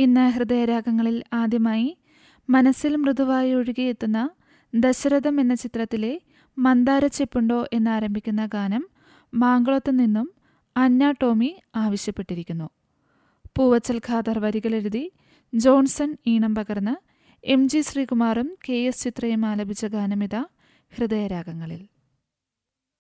ഇന്ന് ഹൃദയരാഗങ്ങളിൽ ആദ്യമായി മനസ്സിൽ മൃദുവായി ഒഴുകിയെത്തുന്ന ദശരഥം എന്ന ചിത്രത്തിലെ മന്ദാരച്ചെപ്പുണ്ടോ എന്നാരംഭിക്കുന്ന ഗാനം മാങ്കുളത്തു നിന്നും അന്ന ടോമി ആവശ്യപ്പെട്ടിരിക്കുന്നു. പൂവച്ചൽ ഖാദർ വരികളെഴുതി ജോൺസൺ ഈണം പകർന്ന് എം ജി ശ്രീകുമാറും കെ എസ് ചിത്രയും ആലപിച്ച ഗാനമിത ഹൃദയരാഗങ്ങളിൽ.